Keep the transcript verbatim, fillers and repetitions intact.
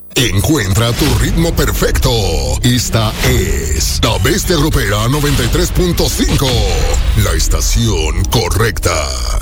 Encuentra tu ritmo perfecto. Esta es La Bestia Grupera noventa y tres punto cinco. La estación correcta.